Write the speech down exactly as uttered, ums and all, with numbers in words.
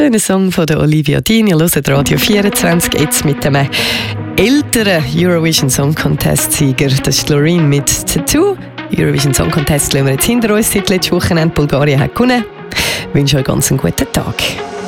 Schöner Song von der Olivia Dean. Ihr hört Radio vierundzwanzig, jetzt mit einem älteren Eurovision Song Contest-Sieger. Das ist Loreen mit Tattoo. Eurovision Song Contest lassen wir jetzt hinter uns. Seit letztes Wochenende Bulgarien hat gewonnen. Ich wünsche euch ganz einen guten Tag.